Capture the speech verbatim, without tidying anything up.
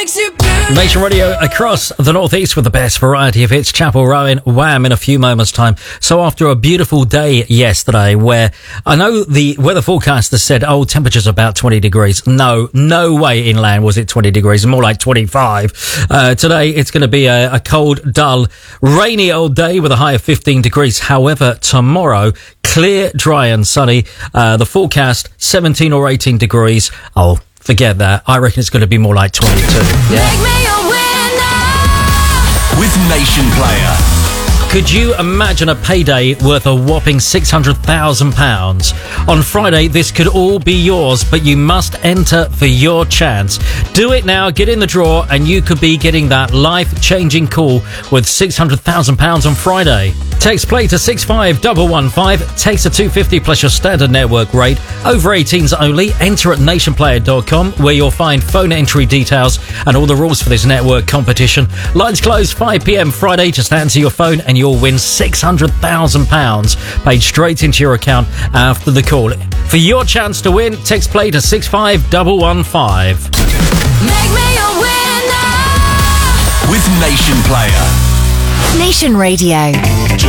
makes you blue. Nation Radio across the northeast with the best variety of hits. Chapel Rowan, Wham in a few moments' time. So after a beautiful day yesterday where I know the weather forecaster said, oh, temperature's about twenty degrees. No, no way inland was it twenty degrees, more like twenty-five. Uh, today it's going to be a, a cold, dull, rainy old day with a high of fifteen degrees. However, tomorrow, clear, dry and sunny. Uh, the forecast, seventeen or eighteen degrees. Oh, forget that. I reckon it's going to be more like twenty-two. Yeah. Make me a winner. With Nation Player. Could you imagine a payday worth a whopping six hundred thousand pounds? On Friday, this could all be yours, but you must enter for your chance. Do it now, get in the draw, and you could be getting that life-changing call with six hundred thousand pounds on Friday. Text play to six five one one five, takes a two hundred fifty plus your standard network rate. Over eighteens only. Enter at nation player dot com, where you'll find phone entry details and all the rules for this network competition. Lines close five p.m. Friday. Just answer your phone and you'll win six hundred thousand pounds paid straight into your account after the call. For your chance to win, text play to six five one one five. Make me a winner. With Nation Player. Nation Radio.